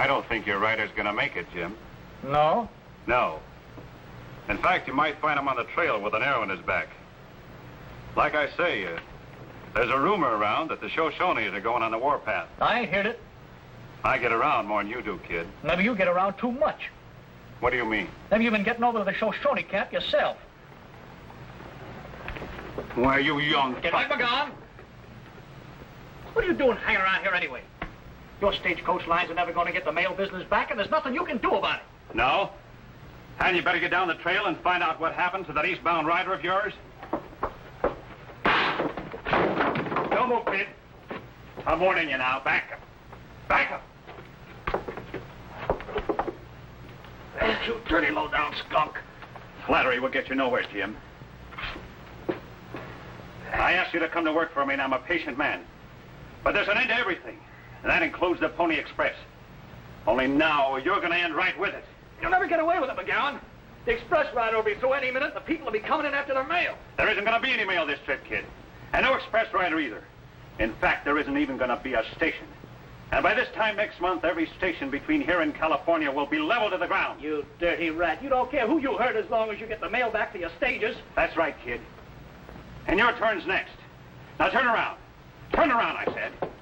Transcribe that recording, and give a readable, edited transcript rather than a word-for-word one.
I don't think your rider's gonna make it, Jim. No? No. In fact, you might find him on the trail with an arrow in his back. Like I say, there's a rumor around that the Shoshones are going on the warpath. I ain't heard it. I get around more than you do, kid. Maybe you get around too much. What do you mean? Maybe you've been getting over to the Shoshone camp yourself. Why, you young... Get right, McGowan. What are you doing hanging around here anyway? Your stagecoach lines are never going to get the mail business back, and there's nothing you can do about it. No? And you better get down the trail and find out what happened to that eastbound rider of yours. Don't move, kid. I'm warning you now. Back up. Back up. You dirty, low-down skunk. Flattery will get you nowhere, Jim. I asked you to come to work for me, and I'm a patient man. But there's an end to everything, and that includes the Pony Express. Only now you're going to end right with it. You'll never get away with it, McGowan. The express rider will be through any minute. The people will be coming in after their mail. There isn't going to be any mail this trip, kid. And no express rider either. In fact, there isn't even going to be a station. And by this time next month, every station between here and California will be leveled to the ground. You dirty rat. You don't care who you hurt as long as you get the mail back to your stages. That's right, kid. And your turn's next. Now turn around. Turn around, I said.